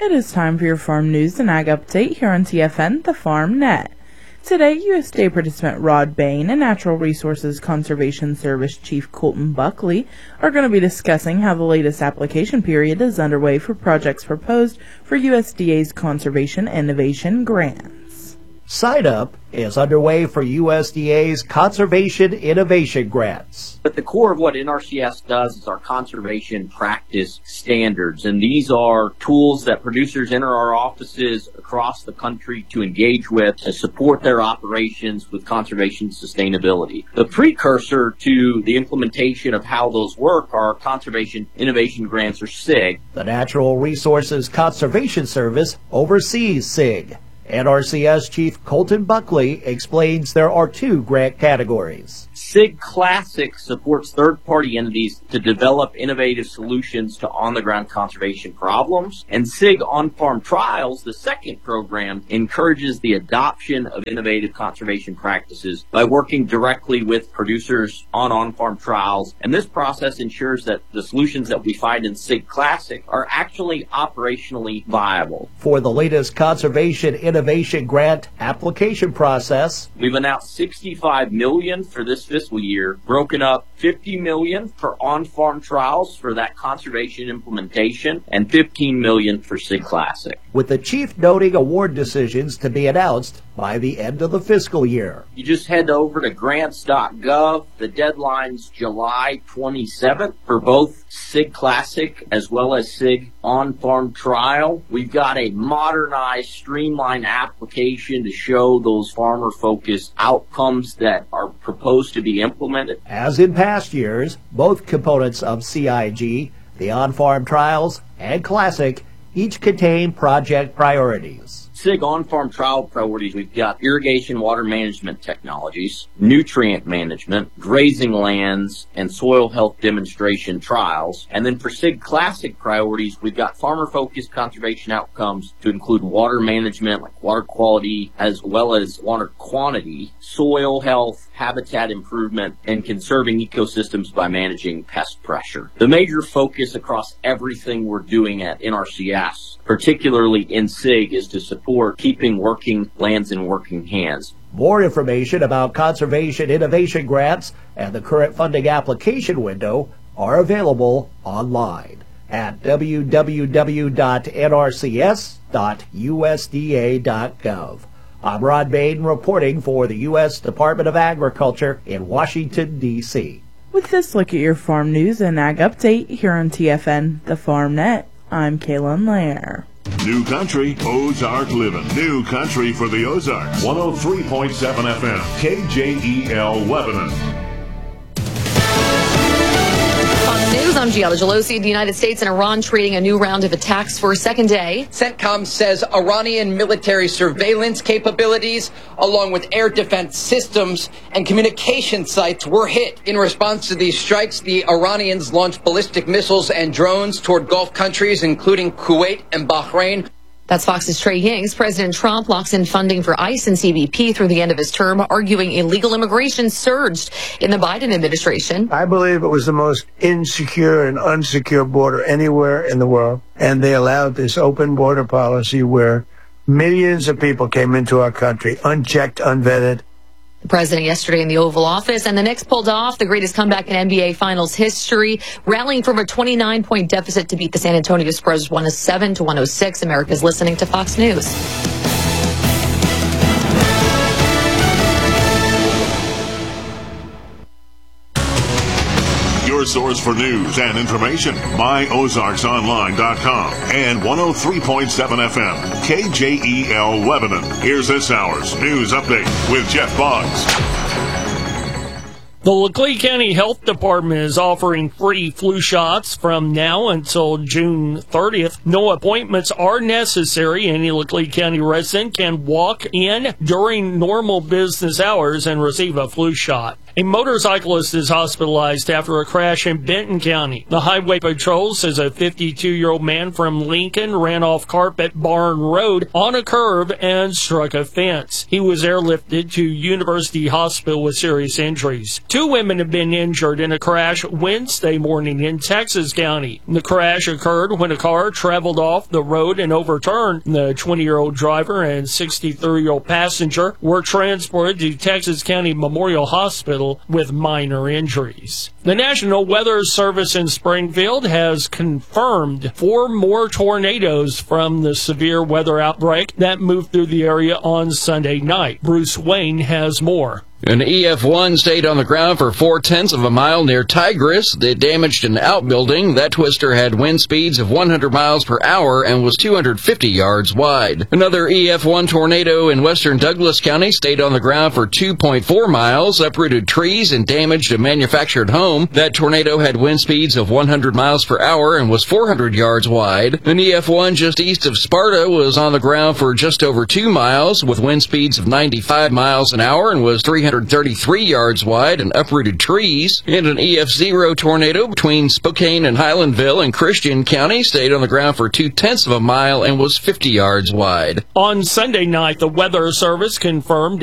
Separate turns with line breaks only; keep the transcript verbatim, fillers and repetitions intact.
It is time for your farm news and ag update here on T F N, the Farm Net. Today, U S D A participant Rod Bain and Natural Resources Conservation Service Chief Colton Buckley are going to be discussing how the latest application period is underway for projects proposed for U S D A's Conservation Innovation Grants.
Sign up is underway for U S D A's Conservation Innovation Grants.
But the core of what N R C S does is our conservation practice standards, and these are tools that producers enter our offices across the country to engage with to support their operations with conservation sustainability. The precursor to the implementation of how those work are Conservation Innovation Grants, or S I G.
The Natural Resources Conservation Service oversees S I G. N R C S Chief Colton Buckley explains there are two grant categories.
S I G Classic supports third-party entities to develop innovative solutions to on-the-ground conservation problems, and S I G On-Farm Trials, the second program, encourages the adoption of innovative conservation practices by working directly with producers on on-farm trials, and this process ensures that the solutions that we find in S I G Classic are actually operationally viable.
For the latest Conservation Innovation Grant application process,
we've announced sixty-five million dollars for this fiscal year, broken up fifty million dollars for on-farm trials for that conservation implementation, and fifteen million dollars for S I G Classic.
With the chief noting award decisions to be announced by the end of the fiscal year.
You just head over to grants dot gov. The deadline's July twenty-seventh for both S I G Classic as well as S I G On-Farm Trial. We've got a modernized, streamlined application to show those farmer-focused outcomes that are proposed to be implemented.
As in past years, both components of C I G, the On-Farm Trials and Classic, each contain project priorities.
S I G on-farm trial priorities, we've got irrigation water management technologies, nutrient management, grazing lands, and soil health demonstration trials. And then for S I G Classic priorities, we've got farmer-focused conservation outcomes to include water management, like water quality, as well as water quantity, soil health, habitat improvement, and conserving ecosystems by managing pest pressure. The major focus across everything we're doing at N R C S, particularly in S I G, is to support keeping working lands in working hands.
More information about Conservation Innovation Grants and the current funding application window are available online at w w w dot n r c s dot u s d a dot gov. I'm Rod Bain reporting for the U S Department of Agriculture in Washington, D C
With this look at your farm news and ag update here on T F N, the Farm Net, I'm Kaylin Lair.
New Country, Ozark Living. New Country for the Ozarks. one oh three point seven F M, K J E L Lebanon.
Fox News, I'm Giada Gelosi. The United States and Iran trading a new round of attacks for a second day.
CENTCOM says Iranian military surveillance capabilities, along with air defense systems and communication sites, were hit. In response to these strikes, the Iranians launched ballistic missiles and drones toward Gulf countries, including Kuwait and Bahrain.
That's Fox's Trey Hings. President Trump locks in funding for ICE and C B P through the end of his term, arguing illegal immigration surged in the Biden administration.
I believe it was the most insecure and unsecure border anywhere in the world. And they allowed this open border policy where millions of people came into our country, unchecked, unvetted.
The president yesterday in the Oval Office, and the Knicks pulled off the greatest comeback in N B A Finals history, rallying from a twenty-nine point deficit to beat the San Antonio Spurs one oh seven to one oh six. America's listening to Fox News.
Your source for news and information, my ozarks online dot com and one oh three point seven F M, K J E L Lebanon. Here's this hour's news update with Jeff Boggs.
The Laclede County Health Department is offering free flu shots from now until June thirtieth. No appointments are necessary. Any Laclede County resident can walk in during normal business hours and receive a flu shot. A motorcyclist is hospitalized after a crash in Benton County. The Highway Patrol says a fifty-two-year-old man from Lincoln ran off Carpet Barn Road on a curve and struck a fence. He was airlifted to University Hospital with serious injuries. Two women have been injured in a crash Wednesday morning in Texas County. The crash occurred when a car traveled off the road and overturned. The twenty-year-old driver and sixty-three-year-old passenger were transported to Texas County Memorial Hospital with minor injuries. The National Weather Service in Springfield has confirmed four more tornadoes from the severe weather outbreak that moved through the area on Sunday night. Bruce Wayne has more.
An E F one stayed on the ground for four-tenths of a mile near Tigris. It damaged an outbuilding. That twister had wind speeds of one hundred miles per hour and was two hundred fifty yards wide. Another E F one tornado in western Douglas County stayed on the ground for two point four miles, uprooted trees, and damaged a manufactured home. That tornado had wind speeds of one hundred miles per hour and was four hundred yards wide. An E F one just east of Sparta was on the ground for just over two miles with wind speeds of ninety-five miles an hour and was three hundred thirty-three yards wide and uprooted trees. And an E F zero tornado between Spokane and Highlandville in Christian County stayed on the ground for two-tenths of a mile and was fifty yards wide.
On Sunday night, the Weather Service confirmed